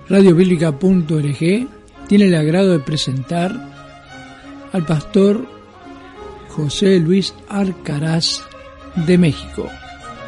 radiobiblica.org tiene el agrado de presentar al pastor José Luis Arcaraz de México.